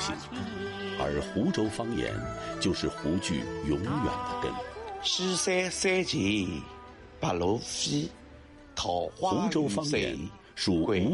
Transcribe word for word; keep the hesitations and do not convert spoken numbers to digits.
行，而湖州方言就是湖剧永远的根。 西山三秦白鹭飞，桃花湖州方言属吴